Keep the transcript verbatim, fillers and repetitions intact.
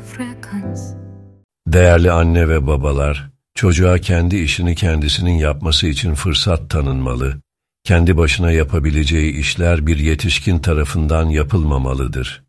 fragrance. Değerli anne ve babalar, çocuğa kendi işini kendisinin yapması için fırsat tanınmalı, kendi başına yapabileceği işler bir yetişkin tarafından yapılmamalıdır.